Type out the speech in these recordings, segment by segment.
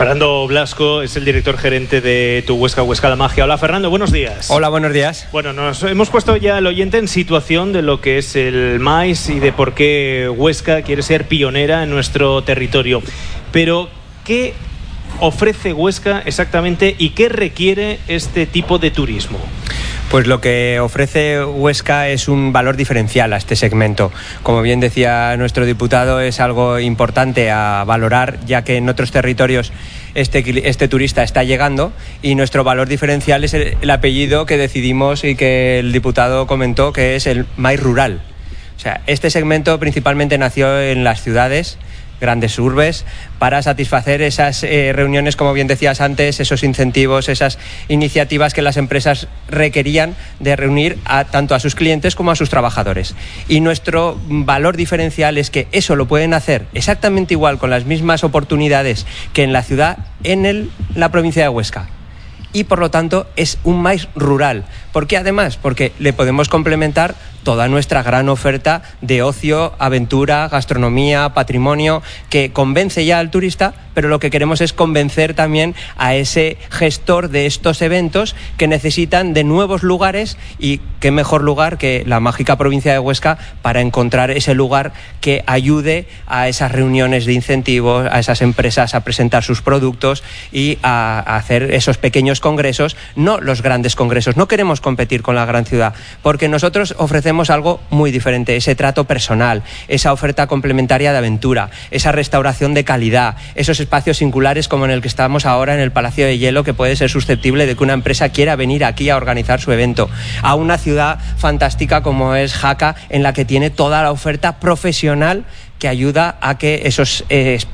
Fernando Blasco es el director gerente de Tu Huesca, Huesca la Magia. Hola Fernando, buenos días. Hola, buenos días. Bueno, nos hemos puesto ya al oyente en situación de lo que es el MAIS y de por qué Huesca quiere ser pionera en nuestro territorio. Pero, ¿qué ofrece Huesca exactamente y qué requiere este tipo de turismo? Pues lo que ofrece Huesca es un valor diferencial a este segmento. Como bien decía nuestro diputado, es algo importante a valorar, ya que en otros territorios este turista está llegando, y nuestro valor diferencial es el apellido que decidimos y que el diputado comentó, que es el MAIS rural. O sea, este segmento principalmente nació en las ciudades, grandes urbes, para satisfacer esas reuniones, como bien decías antes, esos incentivos, esas iniciativas que las empresas requerían de reunir tanto a sus clientes como a sus trabajadores. Y nuestro valor diferencial es que eso lo pueden hacer exactamente igual, con las mismas oportunidades que en la ciudad, en la provincia de Huesca. Y por lo tanto es un MAIS rural. ¿Por qué además? Porque le podemos complementar toda nuestra gran oferta de ocio, aventura, gastronomía, patrimonio, que convence ya al turista, pero lo que queremos es convencer también a ese gestor de estos eventos que necesitan de nuevos lugares, y qué mejor lugar que la mágica provincia de Huesca para encontrar ese lugar que ayude a esas reuniones de incentivos, a esas empresas a presentar sus productos y a hacer esos pequeños congresos, no los grandes congresos. No queremos competir con la gran ciudad, porque nosotros ofrecemos algo muy diferente, ese trato personal, esa oferta complementaria de aventura, esa restauración de calidad, esos espacios singulares como en el que estamos ahora en el Palacio de Hielo, que puede ser susceptible de que una empresa quiera venir aquí a organizar su evento, a una ciudad fantástica como es Jaca, en la que tiene toda la oferta profesional que ayuda a que esos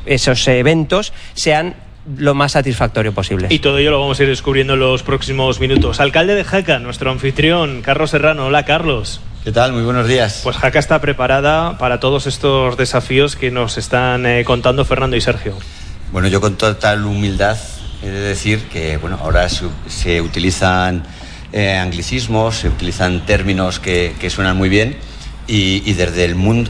eventos sean lo más satisfactorio posible. Y todo ello lo vamos a ir descubriendo en los próximos minutos. Alcalde de Jaca, nuestro anfitrión, Carlos Serrano. Hola, Carlos. ¿Qué tal? Muy buenos días. Pues Jaca está preparada para todos estos desafíos que nos están contando Fernando y Sergio. Bueno, yo con total humildad he de decir que ahora se utilizan anglicismos, se utilizan términos que suenan muy bien, y desde el mundo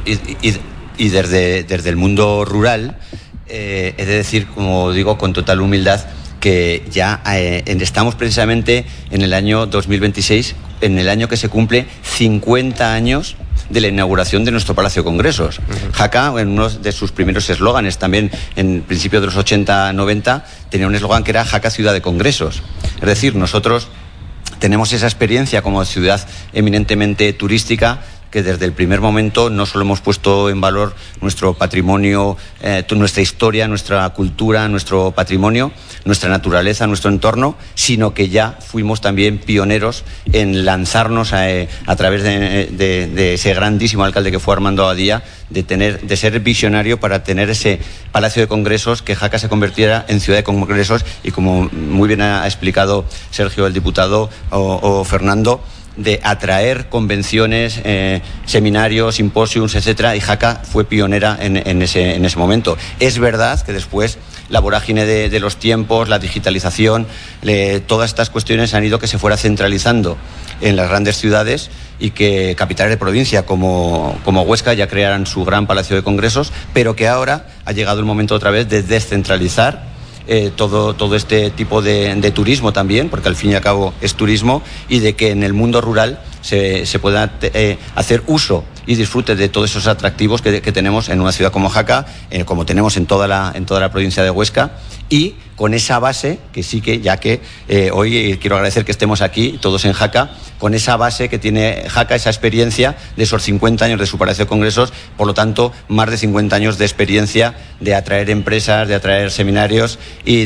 desde el mundo rural he de decir, como digo, con total humildad, que ya estamos precisamente en el año 2026, en el año que se cumple 50 años de la inauguración de nuestro Palacio de Congresos. Jaca, en uno de sus primeros eslóganes, también en principio de los 80-90, tenía un eslogan que era Jaca Ciudad de Congresos. Es decir, nosotros tenemos esa experiencia como ciudad eminentemente turística, que desde el primer momento no solo hemos puesto en valor nuestro patrimonio, nuestra historia, nuestra cultura, nuestro patrimonio, nuestra naturaleza, nuestro entorno, sino que ya fuimos también pioneros en lanzarnos a través de ese grandísimo alcalde que fue Armando Abadía, de ser visionario para tener ese Palacio de Congresos, que Jaca se convirtiera en ciudad de congresos, y como muy bien ha explicado Sergio, el diputado, o Fernando, de atraer convenciones, seminarios, simposios, etcétera, y Jaca fue pionera en ese momento. Es verdad que después la vorágine de los tiempos, la digitalización, todas estas cuestiones han ido que se fuera centralizando en las grandes ciudades, y que capitales de provincia como Huesca ya crearan su gran Palacio de Congresos, pero que ahora ha llegado el momento otra vez de descentralizar todo este tipo de turismo también, porque al fin y al cabo es turismo, y de que en el mundo rural se pueda hacer uso y disfrute de todos esos atractivos que tenemos en una ciudad como Jaca, como tenemos en toda la provincia de Huesca, y con esa base que sí que, ya que hoy quiero agradecer que estemos aquí todos en Jaca, con esa base que tiene Jaca, esa experiencia de esos 50 años de su Palacio de Congresos, por lo tanto, más de 50 años de experiencia de atraer empresas, de atraer seminarios y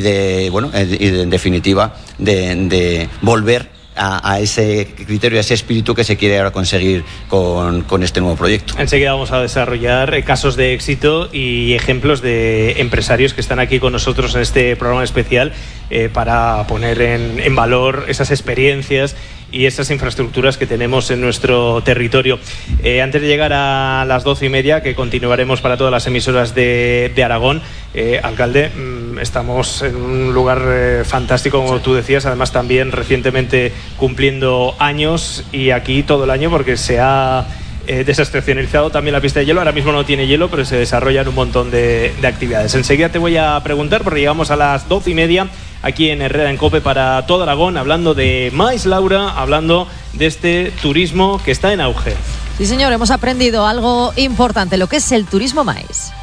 en definitiva, de volver a ese criterio, a ese espíritu que se quiere ahora conseguir con este nuevo proyecto. Enseguida vamos a desarrollar casos de éxito y ejemplos de empresarios que están aquí con nosotros en este programa especial para poner en valor esas experiencias y esas infraestructuras que tenemos en nuestro territorio. Antes de llegar a las 12:30, que continuaremos para todas las emisoras de Aragón, alcalde, estamos en un lugar fantástico, como tú decías, además también recientemente cumpliendo años, y aquí todo el año, porque se ha desestacionalizado también la pista de hielo. Ahora mismo no tiene hielo, pero se desarrollan un montón de actividades. Enseguida te voy a preguntar, porque llegamos a las 12:30 aquí en Herrera en COPE para todo Aragón, hablando de Mais, Laura, hablando de este turismo que está en auge. Sí, señor, hemos aprendido algo importante, lo que es el turismo Mais.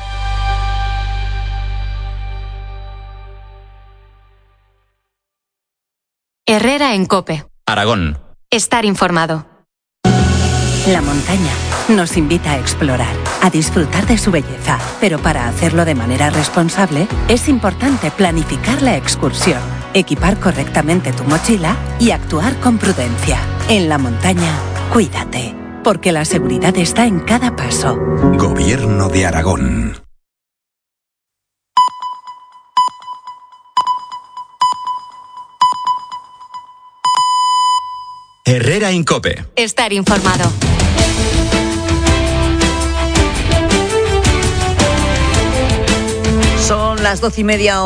Herrera en COPE. Aragón. Estar informado. La montaña nos invita a explorar, a disfrutar de su belleza, pero para hacerlo de manera responsable es importante planificar la excursión, equipar correctamente tu mochila y actuar con prudencia. En la montaña, cuídate, porque la seguridad está en cada paso. Gobierno de Aragón. Herrera en COPE. Estar informado. Son las 12:30,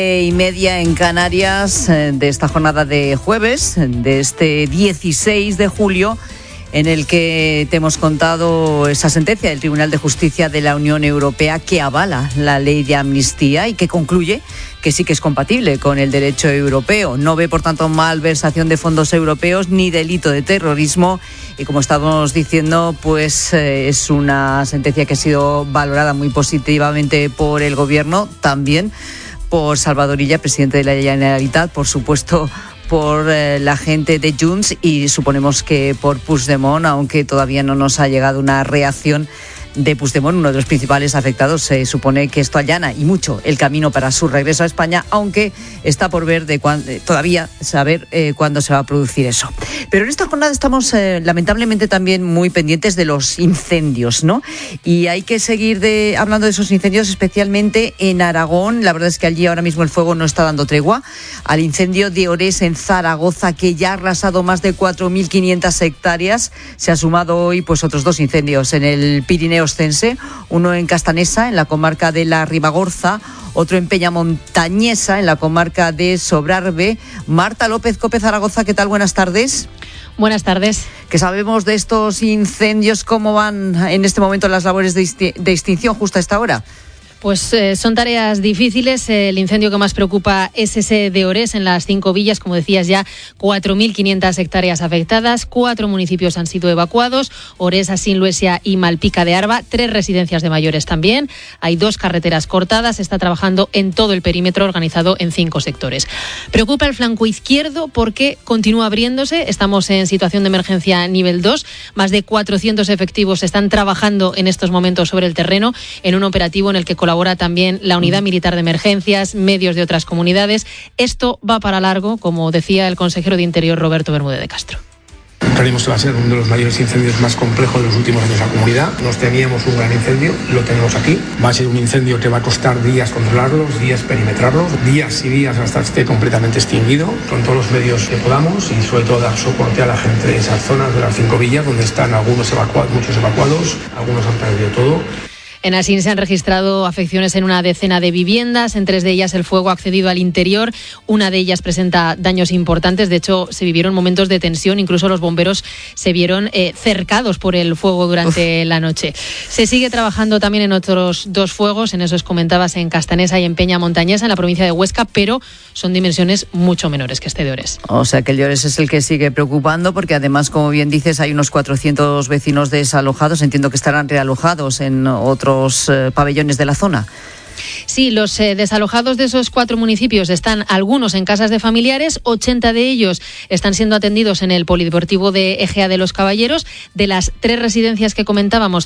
11:30 en Canarias de esta jornada de jueves, de este 16 de julio, en el que te hemos contado esa sentencia del Tribunal de Justicia de la Unión Europea que avala la ley de amnistía y que concluye que sí que es compatible con el derecho europeo. No ve, por tanto, malversación de fondos europeos ni delito de terrorismo. Y como estábamos diciendo, pues es una sentencia que ha sido valorada muy positivamente por el Gobierno, también por Salvador Illa, presidente de la Generalitat, por supuesto por la gente de Junts y suponemos que por Puigdemont, aunque todavía no nos ha llegado una reacción de Puigdemont, uno de los principales afectados. Se supone que esto allana y mucho el camino para su regreso a España, aunque está por ver todavía saber cuándo se va a producir eso. Pero en esta jornada estamos lamentablemente también muy pendientes de los incendios, ¿no? Y hay que seguir hablando de esos incendios, especialmente en Aragón. La verdad es que allí ahora mismo el fuego no está dando tregua. Al incendio de Orés en Zaragoza, que ya ha arrasado más de 4.500 hectáreas, se ha sumado hoy pues otros 2 incendios en el Pirineo Ostense, uno en Castanesa, en la comarca de la Ribagorza, otro en Peñamontañesa, en la comarca de Sobrarbe. Marta López, COPE Zaragoza, ¿qué tal? Buenas tardes. Buenas tardes. ¿Qué sabemos de estos incendios? ¿Cómo van en este momento las labores de extinción justo a esta hora? Pues son tareas difíciles. El incendio que más preocupa es ese de Orés, en las 5 villas. Como decías, ya 4.500 hectáreas afectadas. 4 municipios han sido evacuados: Orés, Asín, Luesia y Malpica de Arba. 3 residencias de mayores también. Hay 2 carreteras cortadas. Se está trabajando en todo el perímetro, organizado en 5 sectores. Preocupa el flanco izquierdo porque continúa abriéndose. Estamos en situación de emergencia nivel 2. Más de 400 efectivos están trabajando en estos momentos sobre el terreno en un operativo en el que colabora también la Unidad Militar de Emergencias, medios de otras comunidades. Esto va para largo, como decía el consejero de Interior, Roberto Bermúdez de Castro. Creemos que va a ser uno de los mayores incendios más complejos de los últimos años en la comunidad. Nos temíamos un gran incendio, lo tenemos aquí. Va a ser un incendio que va a costar días controlarlos, días perimetrarlos, días y días hasta que esté completamente extinguido, con todos los medios que podamos, y sobre todo dar soporte a la gente de esas zonas de las 5 villas donde están algunos muchos evacuados, algunos han perdido todo. En Asín se han registrado afecciones en una decena de viviendas. En 3 de ellas el fuego ha accedido al interior. Una de ellas presenta daños importantes. De hecho, se vivieron momentos de tensión. Incluso los bomberos se vieron cercados por el fuego durante la noche. Se sigue trabajando también en otros 2 fuegos. En esos comentabas, en Castanesa y en Peñamontañesa, en la provincia de Huesca, pero son dimensiones mucho menores que este de Orés. O sea que el de Orés es el que sigue preocupando, porque además, como bien dices, hay unos 400 vecinos desalojados. Entiendo que estarán realojados en otros pabellones de la zona. Sí, los desalojados de esos 4 municipios están algunos en casas de familiares. 80 de ellos están siendo atendidos en el Polideportivo de Ejea de los Caballeros. De las 3 residencias que comentábamos,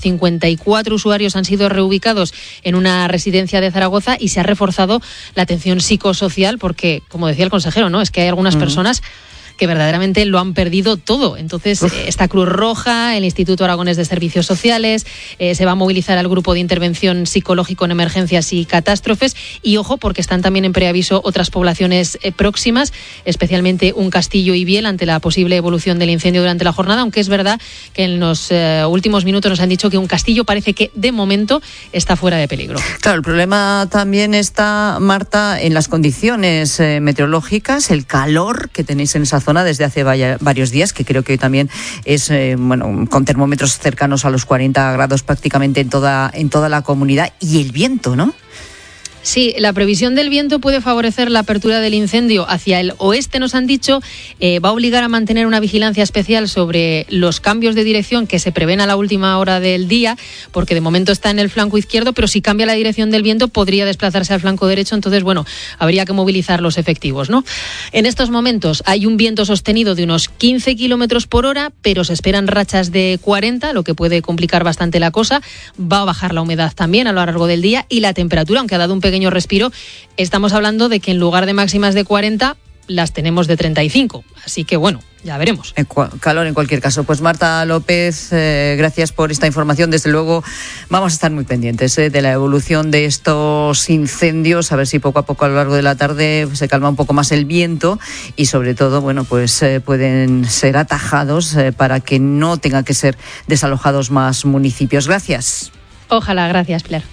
54 usuarios han sido reubicados en una residencia de Zaragoza, y se ha reforzado la atención psicosocial porque, como decía el consejero, ¿no?, es que hay algunas personas que verdaderamente lo han perdido todo. Entonces, esta Cruz Roja, el Instituto Aragonés de Servicios Sociales, se va a movilizar al grupo de intervención psicológico en emergencias y catástrofes. Y ojo, porque están también en preaviso otras poblaciones próximas, especialmente un Castillo y Biel, ante la posible evolución del incendio durante la jornada, aunque es verdad que en los últimos minutos nos han dicho que un Castillo parece que de momento está fuera de peligro. Claro, el problema también está, Marta, en las condiciones meteorológicas, el calor que tenéis en esa zona zona desde hace varios días, que creo que también es, con termómetros cercanos a los 40 grados prácticamente en toda la comunidad. Y el viento, ¿no? Sí, la previsión del viento puede favorecer la apertura del incendio hacia el oeste, nos han dicho. Va a obligar a mantener una vigilancia especial sobre los cambios de dirección que se prevén a la última hora del día, porque de momento está en el flanco izquierdo, pero si cambia la dirección del viento podría desplazarse al flanco derecho, entonces, habría que movilizar los efectivos, ¿no? En estos momentos hay un viento sostenido de unos 15 kilómetros por hora, pero se esperan rachas de 40, lo que puede complicar bastante la cosa. Va a bajar la humedad también a lo largo del día y la temperatura, aunque ha dado un pequeño respiro, estamos hablando de que en lugar de máximas de 40 las tenemos de 35, así que ya veremos. Calor en cualquier caso. Pues Marta López, gracias por esta información. Desde luego vamos a estar muy pendientes de la evolución de estos incendios, a ver si poco a poco a lo largo de la tarde se calma un poco más el viento y sobre todo, pueden ser atajados para que no tengan que ser desalojados más municipios. Gracias. Ojalá, gracias, Pilar.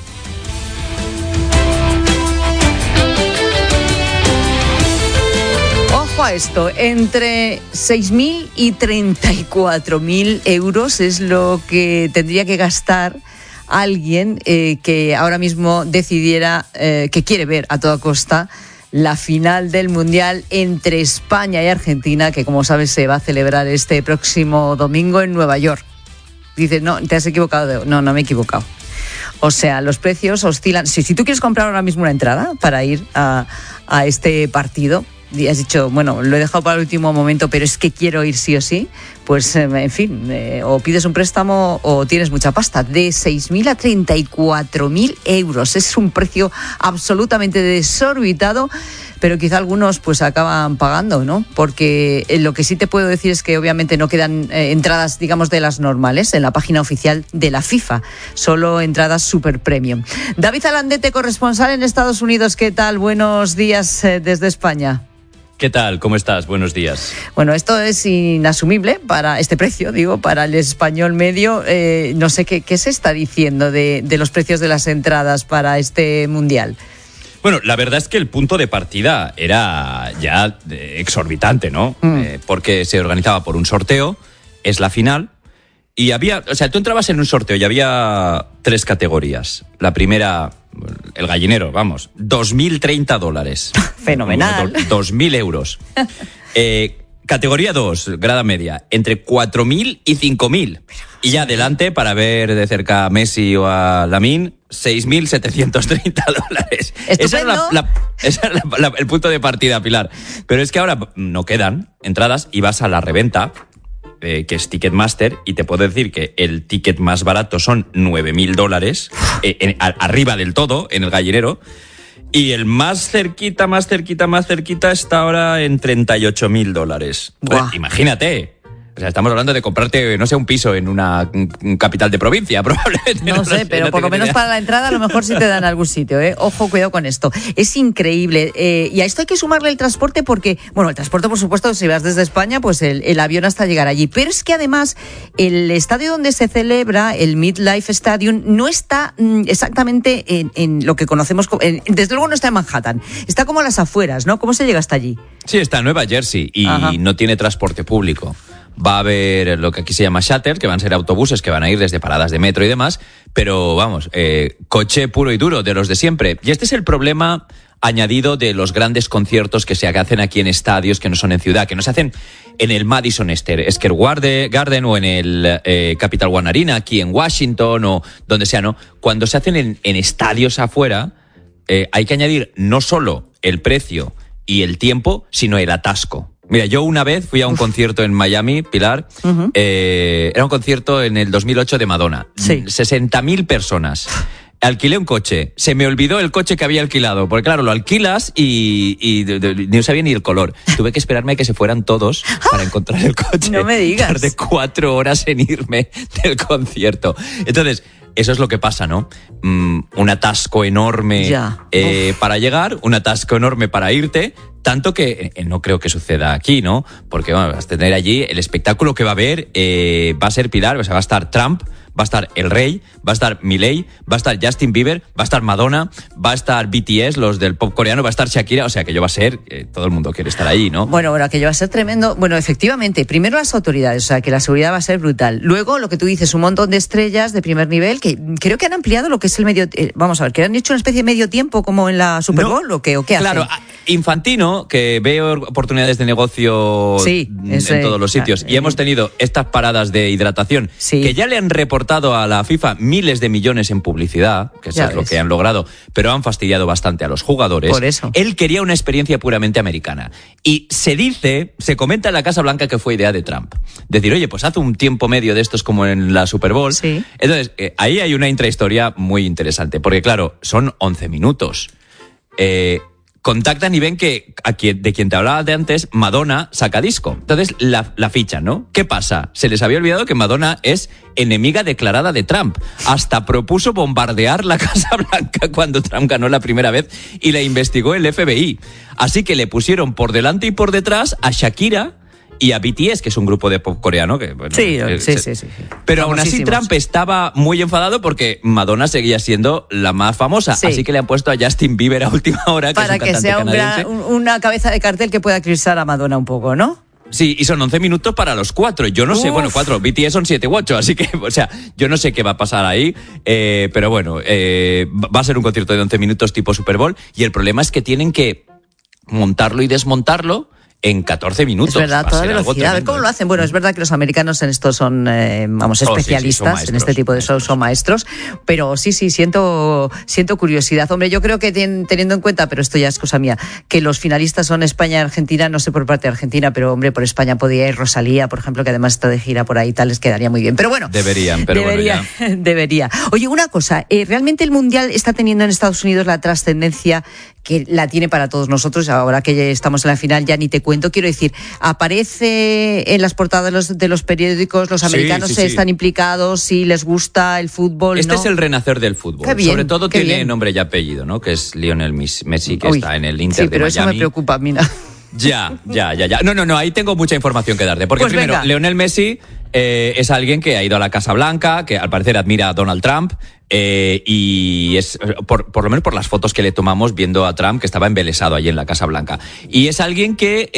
A esto, entre 6.000 y 34.000 euros es lo que tendría que gastar alguien que ahora mismo decidiera que quiere ver a toda costa la final del Mundial entre España y Argentina, que como sabes se va a celebrar este próximo domingo en Nueva York. Dices, no, te has equivocado. No me he equivocado. O sea, los precios oscilan. Si tú quieres comprar ahora mismo una entrada para ir a este partido, y has dicho, lo he dejado para el último momento, pero es que quiero ir sí o sí, pues en fin, o pides un préstamo o tienes mucha pasta. De 6.000 a 34.000 euros. Es un precio absolutamente desorbitado, pero quizá algunos pues acaban pagando, ¿no? Porque lo que sí te puedo decir es que obviamente no quedan entradas, digamos, de las normales en la página oficial de la FIFA, solo entradas super premium. David Alandete, corresponsal en Estados Unidos, ¿qué tal? Buenos días desde España. ¿Qué tal? ¿Cómo estás? Buenos días. Esto es inasumible para este precio, para el español medio. No sé qué se está diciendo de los precios de las entradas para este Mundial. Bueno, la verdad es que el punto de partida era ya exorbitante, ¿no? Porque se organizaba por un sorteo, es la final, y tú entrabas en un sorteo y había 3 categorías. La primera, el gallinero, $2.030. Fenomenal. 2.000 euros. Categoría 2, grada media, entre 4.000 y 5.000. Y ya adelante, para ver de cerca a Messi o a Lamine, $6.730. Estupendo. Ese era el punto de partida, Pilar. Pero es que ahora no quedan entradas y vas a la reventa, que es Ticketmaster, y te puedo decir que el ticket más barato son $9.000, arriba del todo, en el gallinero. Y el más cerquita está ahora en $38.000. Pues, imagínate. O sea, estamos hablando de comprarte, un piso en una capital de provincia, probablemente. No sé, pero por lo menos para la entrada a lo mejor sí te dan algún sitio, ¿eh? Ojo, cuidado con esto. Es increíble. Y a esto hay que sumarle el transporte porque, el transporte, por supuesto, si vas desde España, pues el avión hasta llegar allí. Pero es que además el estadio donde se celebra, el MetLife Stadium, no está exactamente en lo que conocemos, desde luego no está en Manhattan. Está como a las afueras, ¿no? ¿Cómo se llega hasta allí? Sí, está en Nueva Jersey y no tiene transporte público. Va a haber lo que aquí se llama shuttle, que van a ser autobuses que van a ir desde paradas de metro y demás, pero coche puro y duro, de los de siempre. Y este es el problema añadido de los grandes conciertos que se hacen aquí en estadios que no son en ciudad, que no se hacen en el Madison Square Garden o en el Capital One Arena, aquí en Washington o donde sea, ¿no? Cuando se hacen en estadios afuera, hay que añadir no solo el precio y el tiempo, sino el atasco. Mira, yo una vez fui a un concierto en Miami, Pilar, era un concierto en el 2008 de Madonna, 60.000 personas. Alquilé un coche, se me olvidó el coche que había alquilado, porque claro, lo alquilas y no sabía ni el color. Tuve que esperarme a que se fueran todos para encontrar el coche. No me digas. Tardé 4 horas en irme del concierto. Entonces, eso es lo que pasa, ¿no? Un atasco enorme para llegar, un atasco enorme para irte, tanto que no creo que suceda aquí, ¿no? Porque vas a tener allí el espectáculo que va a haber, va a ser Pilar, va a estar Trump, Va a estar El Rey, va a estar Milei, va a estar Justin Bieber, va a estar Madonna, va a estar BTS, los del pop coreano, va a estar Shakira, o sea, aquello va a ser, todo el mundo quiere estar ahí, ¿no? Bueno, aquello va a ser tremendo. Bueno, efectivamente, primero las autoridades, o sea, que la seguridad va a ser brutal. Luego, lo que tú dices, un montón de estrellas de primer nivel, que creo que han ampliado lo que es el medio... vamos a ver, que han hecho una especie de medio tiempo como en la Super Bowl, ¿o qué hacen? Claro, Infantino, que ve oportunidades de negocio en todos los sitios, y hemos tenido estas paradas de hidratación, que ya le han reportado a la FIFA miles de millones en publicidad, que eso es lo que han logrado, pero han fastidiado bastante a los jugadores. Por eso. Él quería una experiencia puramente americana. Y se comenta en la Casa Blanca que fue idea de Trump. Decir, oye, pues haz un tiempo medio de estos como en la Super Bowl. Sí. Entonces, ahí hay una intrahistoria muy interesante, porque claro, son 11 minutos. Contactan y ven que de quien te hablaba de antes, Madonna saca disco. Entonces la fichan, ¿no? ¿Qué pasa? Se les había olvidado que Madonna es enemiga declarada de Trump. Hasta propuso bombardear la Casa Blanca cuando Trump ganó la primera vez y la investigó el FBI. Así que le pusieron por delante y por detrás a Shakira y a BTS, que es un grupo de pop coreano. Que, bueno, sí. Pero aún así Trump estaba muy enfadado porque Madonna seguía siendo la más famosa. Sí. Así que le han puesto a Justin Bieber a última hora, para que sea una cabeza de cartel que pueda eclipsar a Madonna un poco, ¿no? Sí, y son 11 minutos para los 4. Yo no sé, 4, BTS son 7 u 8, así que, o sea, yo no sé qué va a pasar ahí, pero bueno, va a ser un concierto de 11 minutos tipo Super Bowl, y el problema es que tienen que montarlo y desmontarlo en 14 minutos. Es verdad, toda velocidad. A ver cómo lo hacen. Bueno, es verdad que los americanos en esto son, especialistas, en este tipo de shows son maestros, pero sí, siento curiosidad. Hombre, yo creo que teniendo en cuenta, pero esto ya es cosa mía, que los finalistas son España y Argentina, no sé por parte de Argentina, pero hombre, por España podía ir Rosalía, por ejemplo, que además está de gira por ahí, tal, les quedaría muy bien. Pero bueno. Debería. Oye, una cosa, ¿realmente el Mundial está teniendo en Estados Unidos la trascendencia que la tiene para todos nosotros? Ahora que estamos en la final, ya ni te cuento. Quiero decir, aparece en las portadas de los periódicos, los americanos están implicados, sí les gusta el fútbol. Este es el renacer del fútbol. Qué bien, sobre todo tiene nombre y apellido, ¿no? Que es Lionel Messi, que está en el Inter de Miami. Sí, pero eso me preocupa, mira. Ya. No, ahí tengo mucha información que darte. Porque primero, venga. Lionel Messi es alguien que ha ido a la Casa Blanca, que al parecer admira a Donald Trump, y es, por lo menos por las fotos que le tomamos viendo a Trump, que estaba embelesado allí en la Casa Blanca. Y es alguien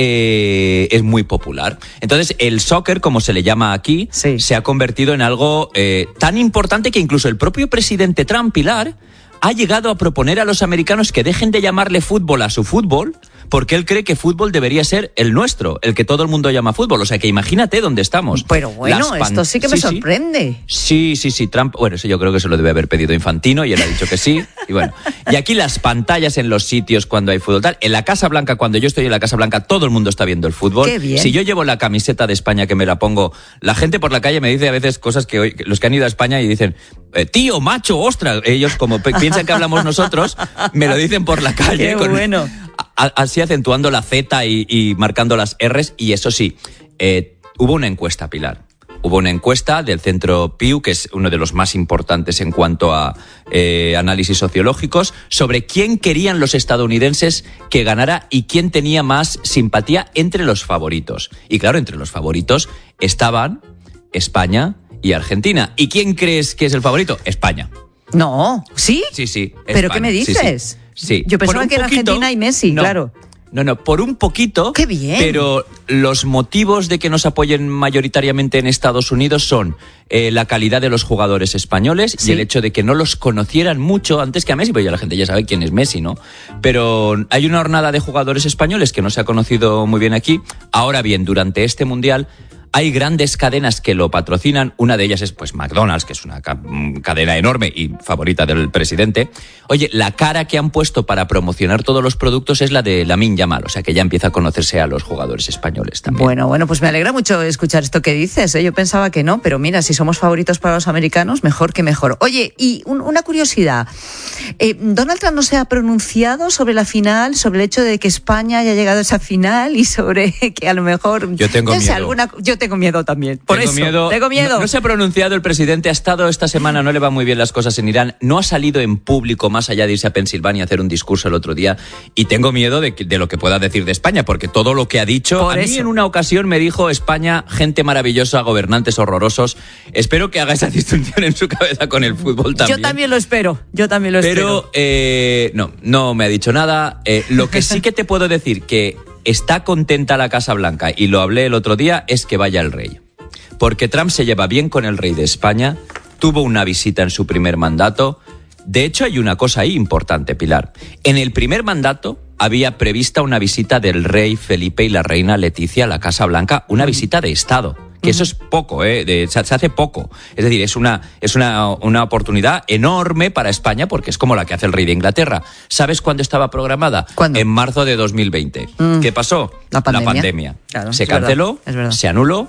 que es muy popular. Entonces, el soccer, como se le llama aquí, se ha convertido en algo tan importante que incluso el propio presidente Trump, Pilar, ha llegado a proponer a los americanos que dejen de llamarle fútbol a su fútbol, porque él cree que fútbol debería ser el nuestro, el que todo el mundo llama fútbol. O sea, que imagínate dónde estamos. Pero bueno, esto sí que me sorprende. Sí. Trump, bueno, eso yo creo que se lo debe haber pedido Infantino y él ha dicho que sí. Y bueno, y aquí las pantallas en los sitios cuando hay fútbol, tal. En la Casa Blanca, cuando yo estoy en la Casa Blanca, todo el mundo está viendo el fútbol. Qué bien. Si yo llevo la camiseta de España, que me la pongo, la gente por la calle me dice a veces cosas que los que han ido a España y dicen, tío, macho, ostras. Ellos, como piensan que hablamos nosotros, me lo dicen por la calle. Qué bueno. Así acentuando la Z y marcando las R's. Y eso sí, hubo una encuesta, Pilar. Hubo una encuesta del Centro Pew, que es uno de los más importantes en cuanto a análisis sociológicos, sobre quién querían los estadounidenses que ganara y quién tenía más simpatía entre los favoritos. Y claro, entre los favoritos estaban España y Argentina. ¿Y quién crees que es el favorito? España. No, ¿sí? Sí. ¿Pero España, qué me dices? Sí. Yo pensaba que era Argentina y Messi, claro. No, por un poquito. ¡Qué bien! Pero los motivos de que nos apoyen mayoritariamente en Estados Unidos son la calidad de los jugadores españoles y el hecho de que no los conocieran mucho antes que a Messi, porque ya la gente ya sabe quién es Messi, ¿no? Pero hay una hornada de jugadores españoles que no se ha conocido muy bien aquí. Ahora bien, durante este Mundial hay grandes cadenas que lo patrocinan. Una de ellas es pues McDonald's, que es una cadena enorme y favorita del presidente. Oye, la cara que han puesto para promocionar todos los productos es la de Lamine Yamal, o sea que ya empieza a conocerse a los jugadores españoles también. Bueno, pues me alegra mucho escuchar esto que dices, ¿eh? Yo pensaba que no, pero mira, si somos favoritos para los americanos, mejor que mejor. Oye, y una curiosidad, Donald Trump no se ha pronunciado sobre la final, sobre el hecho de que España haya llegado a esa final y sobre que a lo mejor... Yo tengo miedo. tengo miedo también. Tengo miedo. No se ha pronunciado el presidente, ha estado esta semana, no le van muy bien las cosas en Irán, no ha salido en público más allá de irse a Pensilvania a hacer un discurso el otro día, y tengo miedo de lo que pueda decir de España, porque todo lo que ha dicho, a mí en una ocasión me dijo España, gente maravillosa, gobernantes horrorosos. Espero que haga esa distinción en su cabeza con el fútbol también. Yo también lo espero. Pero no me ha dicho nada. Lo que sí que te puedo decir que está contenta la Casa Blanca, y lo hablé el otro día, es que vaya el rey. Porque Trump se lleva bien con el rey de España, tuvo una visita en su primer mandato. De hecho, hay una cosa ahí importante, Pilar. En el primer mandato había prevista una visita del rey Felipe y la reina Leticia a la Casa Blanca, una visita de Estado. Que eso es poco, se hace poco. Es decir, es una oportunidad enorme para España, porque es como la que hace el rey de Inglaterra. ¿Sabes cuándo estaba programada? ¿Cuándo? En marzo de 2020. ¿Qué pasó? La pandemia. Claro, se canceló, se anuló.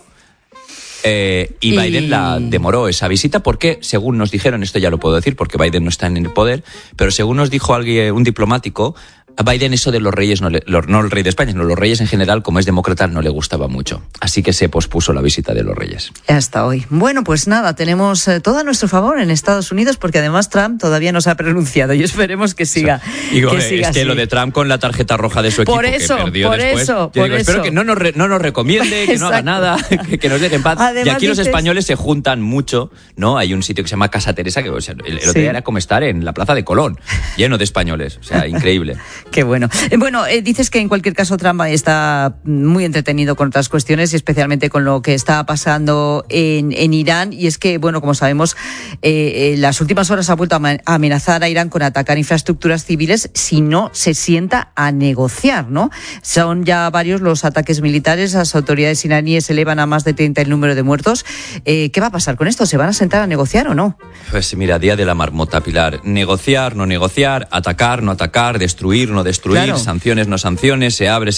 Y Biden la demoró esa visita porque, según nos dijeron, esto ya lo puedo decir porque Biden no está en el poder, pero según nos dijo alguien, un diplomático, a Biden eso de los reyes, no el rey de España, sino los reyes en general, como es demócrata, no le gustaba mucho. Así que se pospuso la visita de los reyes. Hasta hoy. Bueno, pues nada, tenemos todo a nuestro favor en Estados Unidos, porque además Trump todavía no se ha pronunciado y esperemos que siga. Es que lo de Trump con la tarjeta roja de su equipo, que perdió después. Espero que no nos recomiende, que no haga nada, que nos deje en paz. Además, y aquí los españoles se juntan mucho, ¿no? Hay un sitio que se llama Casa Teresa, que el otro día era como estar en la Plaza de Colón, lleno de españoles. O sea, increíble. Qué bueno. Dices que en cualquier caso Trump está muy entretenido con otras cuestiones y especialmente con lo que está pasando en Irán. Y es que, como sabemos, en las últimas horas ha vuelto a amenazar a Irán con atacar infraestructuras civiles si no se sienta a negociar, ¿no? Son ya varios los ataques militares. Las autoridades iraníes elevan a más de 30 el número de muertos. ¿Qué va a pasar con esto? ¿Se van a sentar a negociar o no? Pues mira, día de la marmota, Pilar. Negociar, no negociar, atacar, no atacar, destruir, no destruir, claro. Sanciones, no sanciones, se abre,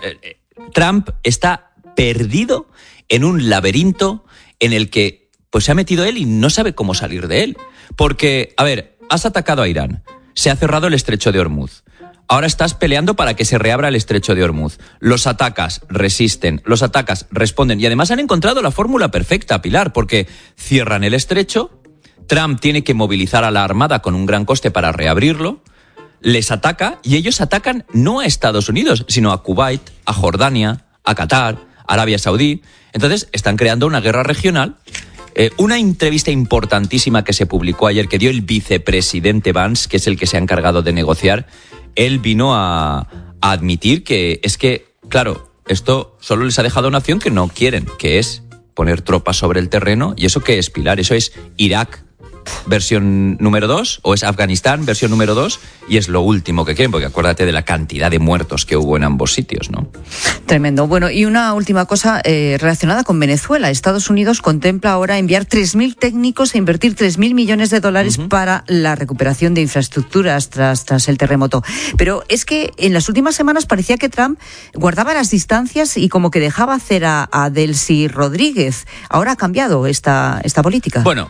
Trump está perdido en un laberinto en el que se ha metido él y no sabe cómo salir de él. Porque, has atacado a Irán, se ha cerrado el estrecho de Hormuz. Ahora estás peleando para que se reabra el estrecho de Hormuz. Los atacas, resisten, los atacas, responden. Y además han encontrado la fórmula perfecta, Pilar, porque cierran el estrecho, Trump tiene que movilizar a la Armada con un gran coste para reabrirlo, les ataca y ellos atacan no a Estados Unidos, sino a Kuwait, a Jordania, a Qatar, a Arabia Saudí. Entonces están creando una guerra regional. Una entrevista importantísima que se publicó ayer, que dio el vicepresidente Vance, que es el que se ha encargado de negociar, él vino a admitir que es que, claro, esto solo les ha dejado una opción que no quieren, que es poner tropas sobre el terreno. ¿Y eso qué es, Pilar? Eso es Irak versión número 2, o es Afganistán versión número 2, y es lo último que quieren, porque acuérdate de la cantidad de muertos que hubo en ambos sitios, ¿no? Tremendo. Bueno, y una última cosa relacionada con Venezuela. Estados Unidos contempla ahora enviar 3.000 técnicos e invertir $3.000 millones para la recuperación de infraestructuras tras el terremoto. Pero es que en las últimas semanas parecía que Trump guardaba las distancias y como que dejaba hacer a Delcy Rodríguez. Ahora ha cambiado esta política. Bueno,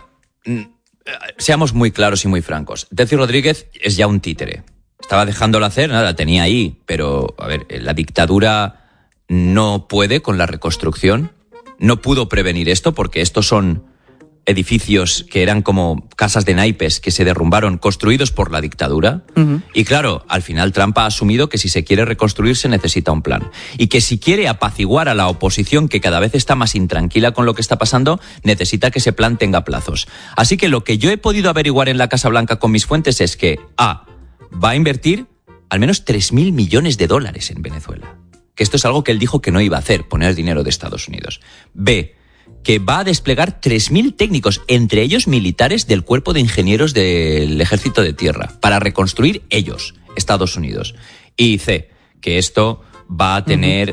seamos muy claros y muy francos. Delcy Rodríguez es ya un títere. Estaba dejándolo hacer, nada, la tenía ahí, pero, la dictadura no puede con la reconstrucción, no pudo prevenir esto, porque estos son edificios que eran como casas de naipes que se derrumbaron, construidos por la dictadura. Uh-huh. Y claro, al final Trump ha asumido que si se quiere reconstruir se necesita un plan. Y que si quiere apaciguar a la oposición, que cada vez está más intranquila con lo que está pasando, necesita que ese plan tenga plazos. Así que lo que yo he podido averiguar en la Casa Blanca con mis fuentes es que va a invertir al menos $3.000 millones en Venezuela. Que esto es algo que él dijo que no iba a hacer, poner dinero de Estados Unidos. B, que va a desplegar 3.000 técnicos, entre ellos militares del Cuerpo de Ingenieros del Ejército de Tierra, para reconstruir ellos, Estados Unidos. Y C, que esto va a tener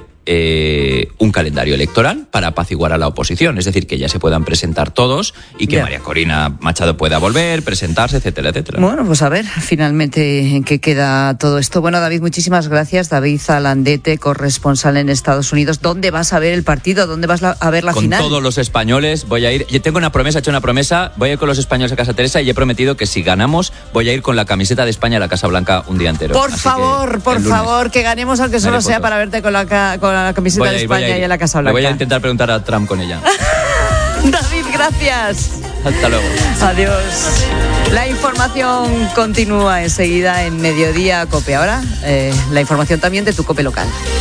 un calendario electoral para apaciguar a la oposición, es decir, que ya se puedan presentar todos y que María Corina Machado pueda volver, presentarse, etcétera, etcétera. Bueno, pues a ver finalmente en qué queda todo esto. Bueno, David, muchísimas gracias. David Zalandete, corresponsal en Estados Unidos. ¿Dónde vas a ver el partido? ¿Dónde vas a ver la final? Con todos los españoles voy a ir. Yo tengo una promesa, he hecho una promesa, voy a ir con los españoles a Casa Teresa y he prometido que si ganamos voy a ir con la camiseta de España a la Casa Blanca un día entero. Por favor, que ganemos, aunque solo sea para verte con con la camiseta de España y en la Casa Blanca. Le voy a intentar preguntar a Trump con ella. David, gracias. Hasta luego. Adiós. La información continúa enseguida en Mediodía Cope. Ahora, la información también de tu Cope local.